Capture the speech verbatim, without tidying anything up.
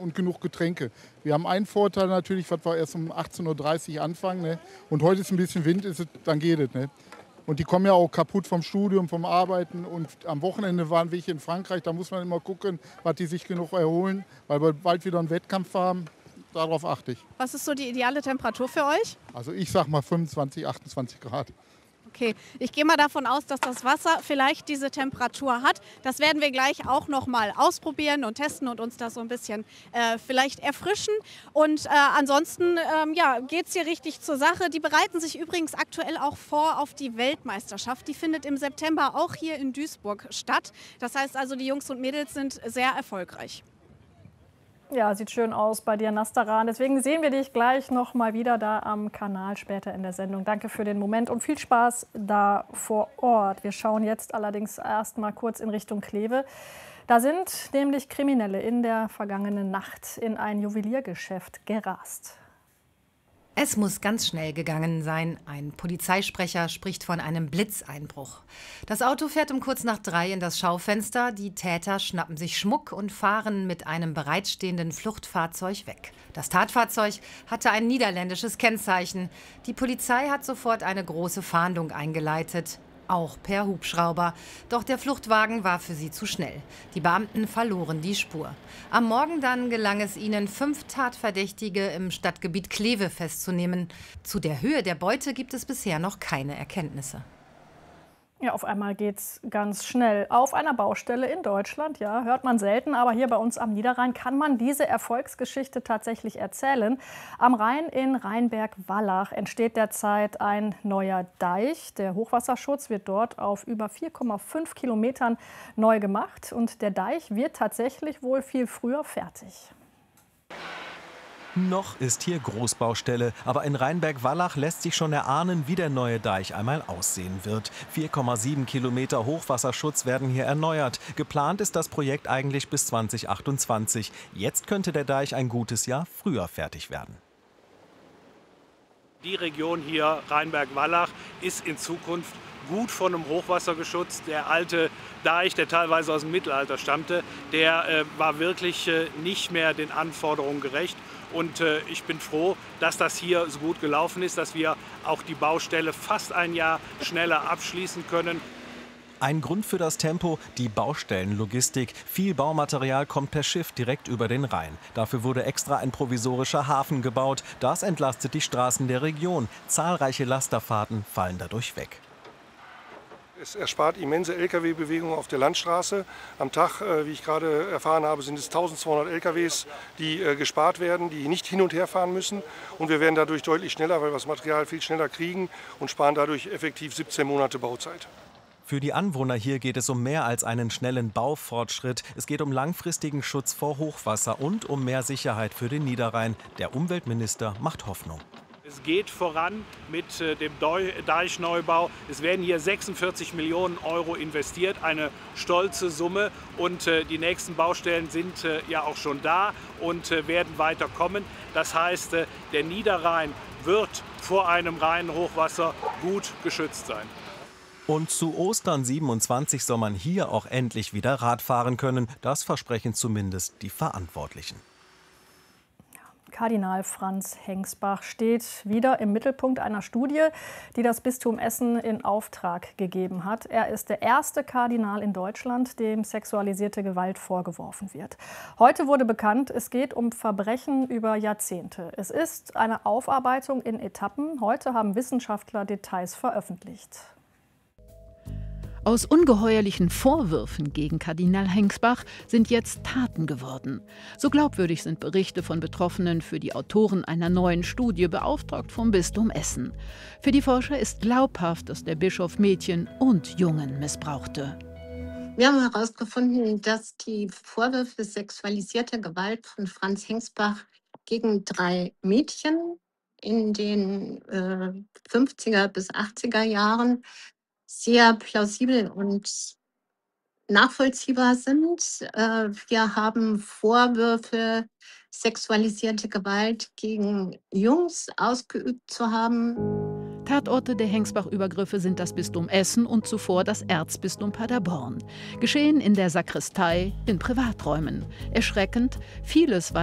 und genug Getränke. Wir haben einen Vorteil natürlich, was wir erst um achtzehn Uhr dreißig anfangen. Ne? Und heute ist ein bisschen Wind, ist es, dann geht es. Ne? Und die kommen ja auch kaputt vom Studium, vom Arbeiten. Und am Wochenende waren wir in Frankreich, da muss man immer gucken, was die sich genug erholen, weil wir bald wieder einen Wettkampf haben. Darauf achte ich. Was ist so die ideale Temperatur für euch? Also ich sag mal fünfundzwanzig, achtundzwanzig Grad. Okay, ich gehe mal davon aus, dass das Wasser vielleicht diese Temperatur hat. Das werden wir gleich auch noch mal ausprobieren und testen und uns das so ein bisschen äh, vielleicht erfrischen. Und äh, ansonsten ähm, ja, geht es hier richtig zur Sache. Die bereiten sich übrigens aktuell auch vor auf die Weltmeisterschaft. Die findet im September auch hier in Duisburg statt. Das heißt also, die Jungs und Mädels sind sehr erfolgreich. Ja, sieht schön aus bei dir, Nastaran. Deswegen sehen wir dich gleich noch mal wieder da am Kanal später in der Sendung. Danke für den Moment und viel Spaß da vor Ort. Wir schauen jetzt allerdings erst mal kurz in Richtung Kleve. Da sind nämlich Kriminelle in der vergangenen Nacht in ein Juweliergeschäft gerast. Es muss ganz schnell gegangen sein. Ein Polizeisprecher spricht von einem Blitzeinbruch. Das Auto fährt um kurz nach drei in das Schaufenster. Die Täter schnappen sich Schmuck und fahren mit einem bereitstehenden Fluchtfahrzeug weg. Das Tatfahrzeug hatte ein niederländisches Kennzeichen. Die Polizei hat sofort eine große Fahndung eingeleitet. Auch per Hubschrauber. Doch der Fluchtwagen war für sie zu schnell. Die Beamten verloren die Spur. Am Morgen dann gelang es ihnen, fünf Tatverdächtige im Stadtgebiet Kleve festzunehmen. Zu der Höhe der Beute gibt es bisher noch keine Erkenntnisse. Ja, auf einmal geht's ganz schnell. Auf einer Baustelle in Deutschland, ja, hört man selten, aber hier bei uns am Niederrhein kann man diese Erfolgsgeschichte tatsächlich erzählen. Am Rhein in Rheinberg-Wallach entsteht derzeit ein neuer Deich. Der Hochwasserschutz wird dort auf über vier Komma fünf Kilometern neu gemacht und der Deich wird tatsächlich wohl viel früher fertig. Noch ist hier Großbaustelle, aber in Rheinberg-Wallach lässt sich schon erahnen, wie der neue Deich einmal aussehen wird. vier Komma sieben Kilometer Hochwasserschutz werden hier erneuert. Geplant ist das Projekt eigentlich bis zweitausendachtundzwanzig. Jetzt könnte der Deich ein gutes Jahr früher fertig werden. Die Region hier, Rheinberg-Wallach, ist in Zukunft gut von einem Hochwasser geschützt. Der alte Deich, der teilweise aus dem Mittelalter stammte, der äh, war wirklich äh, nicht mehr den Anforderungen gerecht. Und äh, ich bin froh, dass das hier so gut gelaufen ist, dass wir auch die Baustelle fast ein Jahr schneller abschließen können. Ein Grund für das Tempo, die Baustellenlogistik. Viel Baumaterial kommt per Schiff direkt über den Rhein. Dafür wurde extra ein provisorischer Hafen gebaut. Das entlastet die Straßen der Region. Zahlreiche Lasterfahrten fallen dadurch weg. Es erspart immense L K W-Bewegungen auf der Landstraße. Am Tag, wie ich gerade erfahren habe, sind es eintausendzweihundert L K Ws, die gespart werden, die nicht hin und her fahren müssen. Und wir werden dadurch deutlich schneller, weil wir das Material viel schneller kriegen und sparen dadurch effektiv siebzehn Monate Bauzeit. Für die Anwohner hier geht es um mehr als einen schnellen Baufortschritt. Es geht um langfristigen Schutz vor Hochwasser und um mehr Sicherheit für den Niederrhein. Der Umweltminister macht Hoffnung. Es geht voran mit dem Deichneubau. Es werden hier sechsundvierzig Millionen Euro investiert, eine stolze Summe. Und die nächsten Baustellen sind ja auch schon da und werden weiterkommen. Das heißt, der Niederrhein wird vor einem Rheinhochwasser gut geschützt sein. Und zu Ostern siebenundzwanzig soll man hier auch endlich wieder Rad fahren können. Das versprechen zumindest die Verantwortlichen. Kardinal Franz Hengsbach steht wieder im Mittelpunkt einer Studie, die das Bistum Essen in Auftrag gegeben hat. Er ist der erste Kardinal in Deutschland, dem sexualisierte Gewalt vorgeworfen wird. Heute wurde bekannt, es geht um Verbrechen über Jahrzehnte. Es ist eine Aufarbeitung in Etappen. Heute haben Wissenschaftler Details veröffentlicht. Aus ungeheuerlichen Vorwürfen gegen Kardinal Hengsbach sind jetzt Taten geworden. So glaubwürdig sind Berichte von Betroffenen für die Autoren einer neuen Studie, beauftragt vom Bistum Essen. Für die Forscher ist glaubhaft, dass der Bischof Mädchen und Jungen missbrauchte. Wir haben herausgefunden, dass die Vorwürfe sexualisierter Gewalt von Franz Hengsbach gegen drei Mädchen in den äh, fünfziger bis achtziger Jahren sehr plausibel und nachvollziehbar sind. Wir haben Vorwürfe, sexualisierte Gewalt gegen Jungs ausgeübt zu haben. Tatorte der Hengsbach-Übergriffe sind das Bistum Essen und zuvor das Erzbistum Paderborn. Geschehen in der Sakristei, in Privaträumen. Erschreckend, vieles war